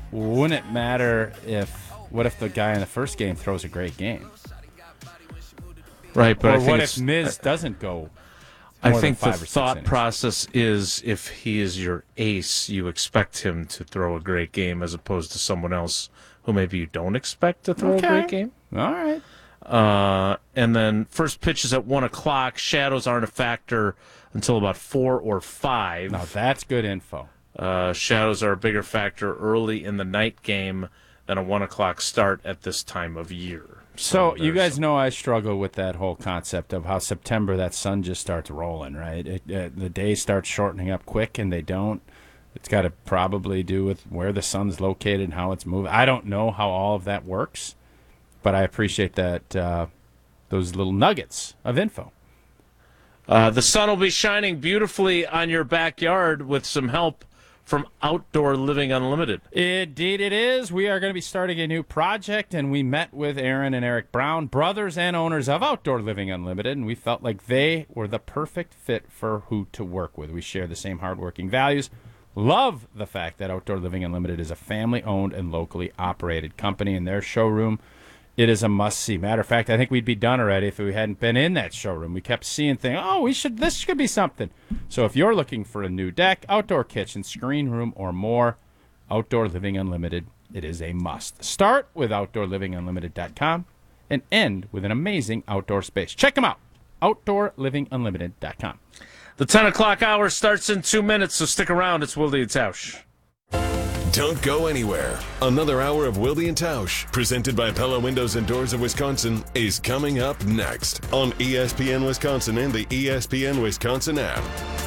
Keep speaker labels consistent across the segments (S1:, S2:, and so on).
S1: wouldn't it matter what if the guy in the first game throws a great game?
S2: Right, but
S1: or what if Miz doesn't go?
S2: I think the thought process is if he is your ace, you expect him to throw a great game as opposed to someone else who maybe you don't expect to throw a great game.
S1: All right.
S2: And then first pitch is at 1 o'clock. Shadows aren't a factor until about 4 or 5.
S1: Now, that's good info.
S2: Shadows are a bigger factor early in the night game than a 1 o'clock start at this time of year.
S1: So you guys know I struggle with that whole concept of how September that sun just starts rolling, right? The days start shortening up quick, and they don't. It's got to probably do with where the sun's located and how it's moving. I don't know how all of that works, but I appreciate that those little nuggets of info.
S2: The sun will be shining beautifully on your backyard with some help from Outdoor Living Unlimited.
S1: Indeed it is. We are going to be starting a new project, and we met with Aaron and Eric Brown, brothers and owners of Outdoor Living Unlimited, and we felt like they were the perfect fit for who to work with. We share the same hardworking values. Love the fact that Outdoor Living Unlimited is a family-owned and locally operated company. In their showroom, it is a must-see. Matter of fact, I think we'd be done already if we hadn't been in that showroom. We kept seeing things, this should be something. So if you're looking for a new deck, outdoor kitchen, screen room, or more, Outdoor Living Unlimited, it is a must. Start with OutdoorLivingUnlimited.com and end with an amazing outdoor space. Check them out, OutdoorLivingUnlimited.com.
S2: The 10 o'clock hour starts in 2 minutes, so stick around. It's Wilde and Tausch.
S3: Don't go anywhere. Another hour of Wilde and Tausch, presented by Pella Windows and Doors of Wisconsin, is coming up next on ESPN Wisconsin and the ESPN Wisconsin app.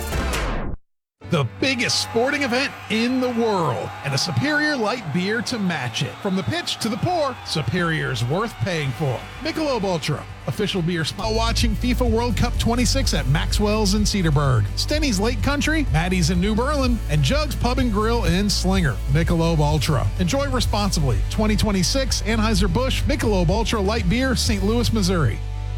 S4: The biggest sporting event in the world, and a Superior light beer to match it. From the pitch to the pour, Superior's worth paying for. Michelob Ultra, official beer spot. Watching FIFA World Cup 26 at Maxwell's in Cedarburg, Stenny's Lake Country, Maddie's in New Berlin, and Jugs Pub and Grill in Slinger. Michelob Ultra. Enjoy responsibly. 2026 Anheuser-Busch Michelob Ultra Light Beer, St. Louis, Missouri.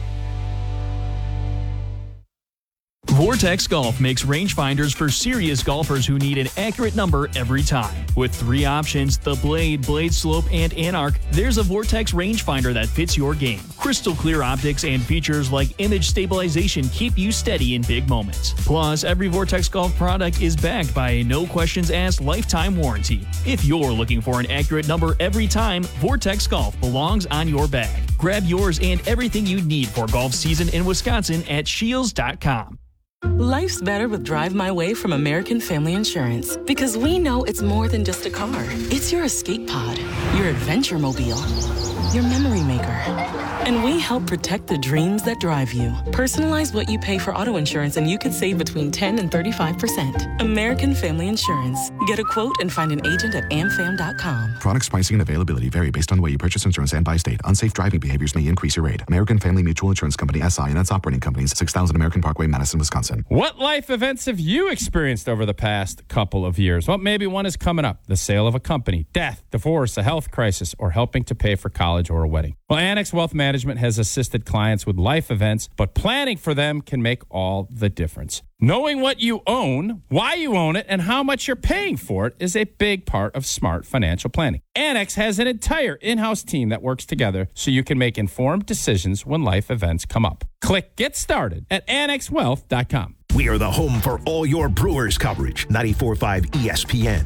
S5: Vortex Golf makes rangefinders for serious golfers who need an accurate number every time. With 3 options, the Blade, Blade Slope, and Anarch, there's a Vortex rangefinder that fits your game. Crystal clear optics and features like image stabilization keep you steady in big moments. Plus, every Vortex Golf product is backed by a no-questions-asked lifetime warranty. If you're looking for an accurate number every time, Vortex Golf belongs on your bag. Grab yours and everything you need for golf season in Wisconsin at Shields.com.
S6: Life's better with Drive My Way from American Family Insurance, because we know it's more than just a car. It's your escape pod, your adventure mobile, your memory maker. And we help protect the dreams that drive you. Personalize what you pay for auto insurance and you could save between 10 and 35%. American Family Insurance. Get a quote and find an agent at amfam.com.
S7: Products, pricing, and availability vary based on the way you purchase insurance and by state. Unsafe driving behaviors may increase your rate. American Family Mutual Insurance Company, SI, and its operating companies, 6000 American Parkway, Madison, Wisconsin.
S1: What life events have you experienced over the past couple of years? Well, maybe one is coming up. The sale of a company, death, divorce, a health crisis, or helping to pay for college or a wedding. Well, Annex Wealth Management has assisted clients with life events, but planning for them can make all the difference. Knowing what you own, why you own it, and how much you're paying for it is a big part of smart financial planning. Annex has an entire in-house team that works together so you can make informed decisions when life events come up. Click Get Started at annexwealth.com.
S8: We are the home for all your Brewers coverage. 94.5 ESPN,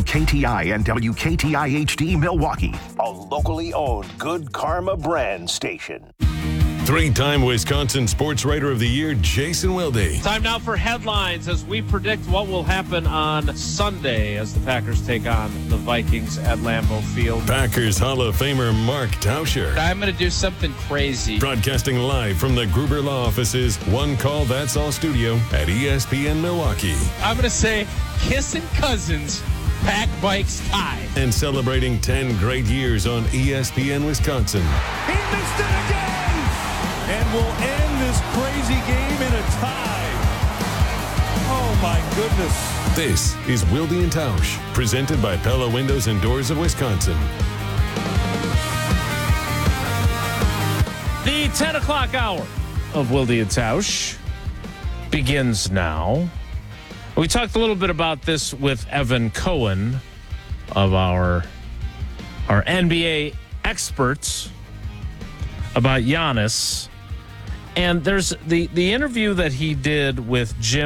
S8: WKTI, and WKTI HD Milwaukee. A locally owned Good Karma brand station.
S3: 3-time Wisconsin Sports Writer of the Year, Jason Wilde.
S2: Time now for headlines as we predict what will happen on Sunday as the Packers take on the Vikings at Lambeau Field.
S3: Packers Hall of Famer Mark Tauscher.
S9: I'm going to do something crazy.
S3: Broadcasting live from the Gruber Law Office's One Call That's All studio at ESPN Milwaukee.
S9: I'm going to say kissing cousins, pack bikes tie.
S3: And celebrating 10 great years on ESPN Wisconsin.
S10: He missed it again! And we'll end this crazy game in a tie. Oh, my goodness.
S3: This is Wilde and Tausch, presented by Pella Windows and Doors of Wisconsin.
S2: The 10 o'clock hour of Wilde and Tausch begins now. We talked a little bit about this with Evan Cohen of our our NBA experts about Giannis. And there's the interview that he did with Jim